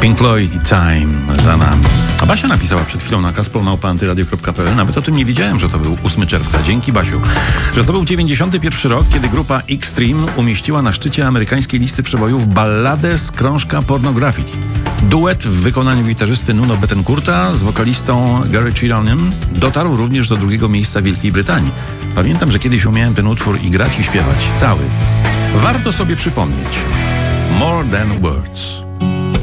Pink Floyd i Time za nami. A Basia napisała przed chwilą na kasplon@antyradio.pl. Nawet o tym nie wiedziałem, że to był 8 czerwca. Dzięki, Basiu. Że to był 91 rok, kiedy grupa Extreme umieściła na szczycie amerykańskiej listy przebojów balladę z krążka Pornography. Duet w wykonaniu gitarzysty Nuno Bettencourta z wokalistą Gary Chironem dotarł również do drugiego miejsca w Wielkiej Brytanii. Pamiętam, że kiedyś umiałem ten utwór i grać, i śpiewać. Cały. Warto sobie przypomnieć. More Than Words.